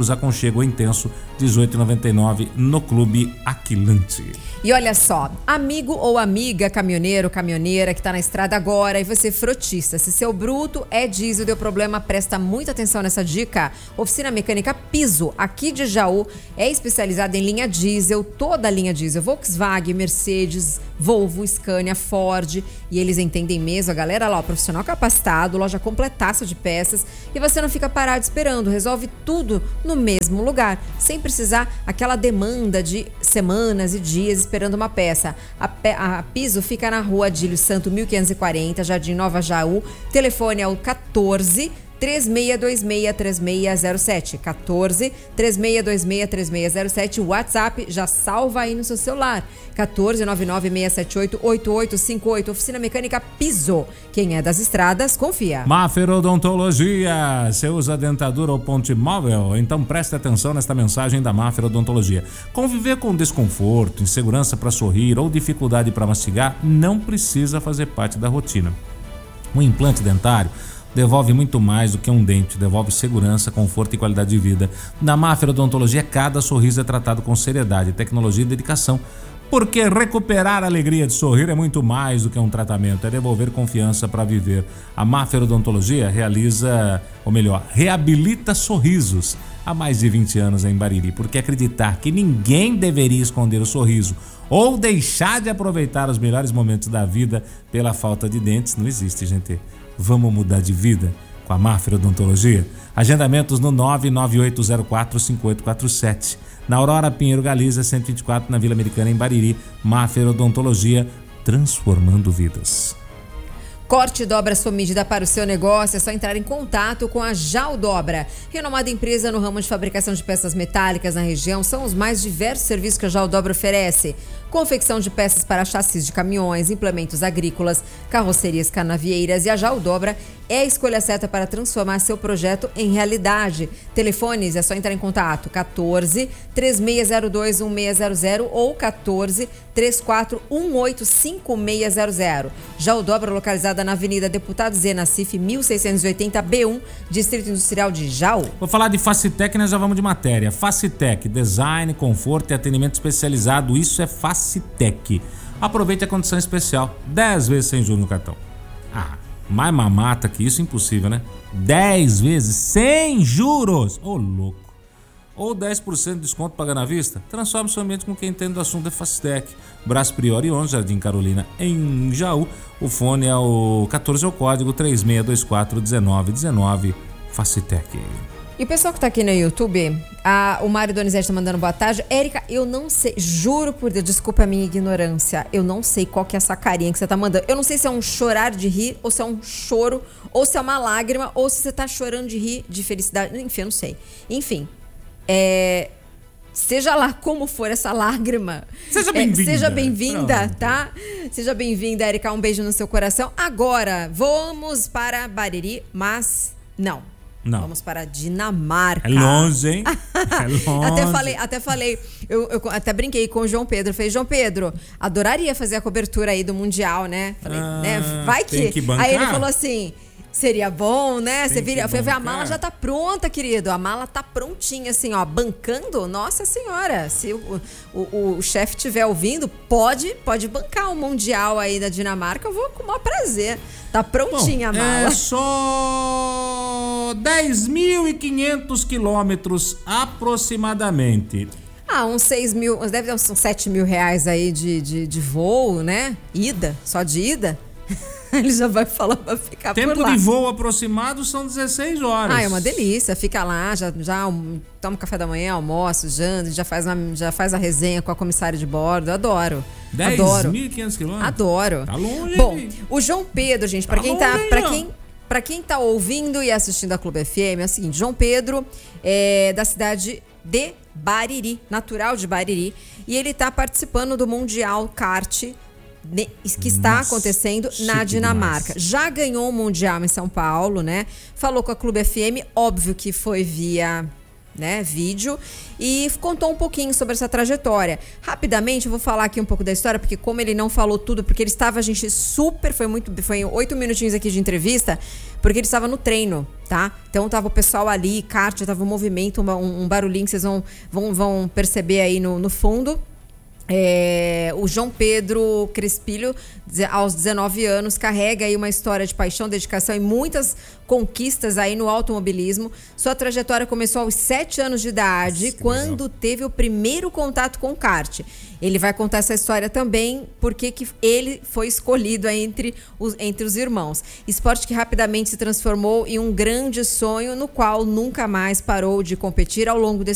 menos aconchego intenso, dezoito reais e noventa e nove centavos no Clube Aquilante. E olha só, amigo ou amiga caminhoneiro, caminhoneira que tá na estrada agora e você frotista, se seu bruto é diesel, deu problema, presta muita atenção nessa dica. Oficina Mecânica Piso, aqui de Jaú, é especializada em linha diesel, toda a linha diesel, Volkswagen, Mercedes, Volvo, Scania, Ford, e eles entendem mesmo, a galera lá, o profissional capacitado, loja completaça de peças, e você não fica parado esperando, resolve tudo no mesmo lugar, sem precisar aquela demanda de semanas e dias esperando uma peça. A, pe- a Piso fica na rua Adílio Santo, mil quinhentos e quarenta, Jardim Nova Jaú, telefone é o quatorze, três seis dois seis, três seis zero sete, quatorze, três seis dois seis, três seis zero sete, WhatsApp, já salva aí no seu celular, quatorze, nove nove seis sete oito, oito oito cinco oito, Oficina Mecânica Piso, quem é das estradas, confia. Maffer Odontologia, você usa dentadura ou ponte móvel? Então preste atenção nesta mensagem da Maffer Odontologia. Conviver com desconforto, insegurança para sorrir ou dificuldade para mastigar não precisa fazer parte da rotina. Um implante dentário devolve muito mais do que um dente, devolve segurança, conforto e qualidade de vida. Na Maffer Odontologia, cada sorriso é tratado com seriedade, tecnologia e dedicação. Porque recuperar a alegria de sorrir é muito mais do que um tratamento, é devolver confiança para viver. A Maffer Odontologia realiza, ou melhor, reabilita sorrisos há mais de vinte anos em Bariri, porque acreditar que ninguém deveria esconder o sorriso ou deixar de aproveitar os melhores momentos da vida pela falta de dentes não existe, gente. Vamos mudar de vida com a Maffer Odontologia? Agendamentos no nove nove oito zero quatro cinco oito quatro sete. Na Aurora Pinheiro Galiza, cento e vinte e quatro, na Vila Americana, em Bariri. Maffer Odontologia, transformando vidas. Corte e dobra sua medida para o seu negócio, é só entrar em contato com a Jal Dobra. Renomada empresa no ramo de fabricação de peças metálicas na região, são os mais diversos serviços que a Jal Dobra oferece. Confecção de peças para chassis de caminhões, implementos agrícolas, carrocerias canavieiras, e a Jal Dobra é a escolha certa para transformar seu projeto em realidade. Telefones, é só entrar em contato, quatorze, três seis zero dois, um seis zero zero ou quatorze, três quatro um oito, cinco seis zero zero. Jal Dobra, localizada na Avenida Deputado Zé Cif, mil seiscentos e oitenta B um, Distrito Industrial de Jaú. Vou falar de Facitec, nós já vamos de matéria. Facitec, design, conforto e atendimento especializado, isso é Facitec. Aproveite a condição especial, dez vezes sem juros no cartão. Ah, mais mamata que isso, impossível, né? dez vezes sem juros, ô louco. Ou dez por cento de desconto pagando à vista? Transforme seu ambiente com quem entende do assunto, é Facitec. Brás Priori onze, Jardim Carolina, em Jaú. O fone é o quatorze, é o código três seis dois quatro, um nove um nove, Facitec. E o pessoal que tá aqui no YouTube, a, o Mário Donizete tá mandando boa tarde. Érica, eu não sei, juro por Deus, desculpa a minha ignorância, eu não sei qual que é essa carinha que você tá mandando. Eu não sei se é um chorar de rir, ou se é um choro, ou se é uma lágrima, ou se você tá chorando de rir, de felicidade, enfim, eu não sei. Enfim, é... seja lá como for essa lágrima, seja bem-vinda, é, seja bem-vinda, tá? Seja bem-vinda, Érica, um beijo no seu coração. Agora, vamos para Bariri, mas não. Não. Vamos para a Dinamarca. É longe, hein? É longe. até falei, até falei, eu, eu até brinquei com o João Pedro. Falei, João Pedro, adoraria fazer a cobertura aí do Mundial, né? Falei, ah, né? Vai que. que bancar. Aí ele falou assim: seria bom, né? Tem Você viria. Eu falei, bancar. a mala já tá pronta, querido. A mala tá prontinha, assim, ó, bancando. Nossa Senhora, se o, o, o chefe estiver ouvindo, pode, pode bancar o Mundial aí da Dinamarca. Eu vou com o maior prazer. Tá prontinha Bom, a mala. É só dez mil e quinhentos quilômetros aproximadamente. Ah, uns seis mil, deve ter uns sete mil reais aí de, de, de voo, né? Ida, só de ida. Ele já vai falar pra ficar Tempo por lá. de voo aproximado são dezesseis horas. Ah, é uma delícia. Fica lá, já, já toma café da manhã, almoço, janta, já faz, uma, já faz a resenha com a comissária de bordo. Adoro. dez mil e quinhentos quilômetros? Adoro. Tá longe. Bom, o João Pedro, gente, pra Tá quem longe, tá... hein, Pra João? quem, pra quem tá ouvindo e assistindo a Clube F M, é o seguinte, João Pedro é da cidade de Bariri, natural de Bariri, e ele tá participando do Mundial Kart que está Nossa, acontecendo na chique Dinamarca. demais. Já ganhou o Mundial em São Paulo, né? Falou com a Clube F M, óbvio que foi via né, vídeo, e contou um pouquinho sobre essa trajetória. Rapidamente, eu vou falar aqui um pouco da história, porque como ele não falou tudo, porque ele estava, a gente super, foi muito, foi oito minutinhos aqui de entrevista, porque ele estava no treino, tá? Então tava o pessoal ali, kart, tava um movimento, um, um barulhinho que vocês vão, vão, vão perceber aí no, no fundo. É, o João Pedro Crespilho, aos dezenove anos, carrega aí uma história de paixão, dedicação e muitas conquistas aí no automobilismo. Sua trajetória começou aos sete anos de idade, quando legal. Teve o primeiro contato com o kart. Ele vai contar essa história também, porque que ele foi escolhido entre os, entre os irmãos. Esporte que rapidamente se transformou em um grande sonho, no qual nunca mais parou de competir ao longo desse